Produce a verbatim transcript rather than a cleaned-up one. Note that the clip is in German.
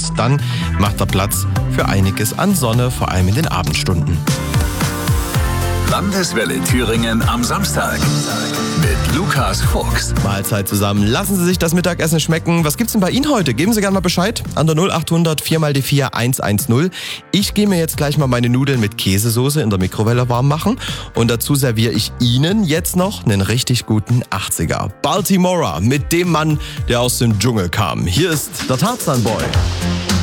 dann macht er Platz für einiges an Sonne, vor allem in den Abendstunden. Landeswelle Thüringen am Samstag mit Lukas Fuchs. Mahlzeit zusammen. Lassen Sie sich das Mittagessen schmecken. Was gibt's denn bei Ihnen heute? Geben Sie gerne mal Bescheid an der null acht hundert vier mal die vier eins eins null. Ich gehe mir jetzt gleich mal meine Nudeln mit Käsesoße in der Mikrowelle warm machen und dazu serviere ich Ihnen jetzt noch einen richtig guten achtziger. Baltimora mit dem Mann, der aus dem Dschungel kam. Hier ist der Tarzan Boy.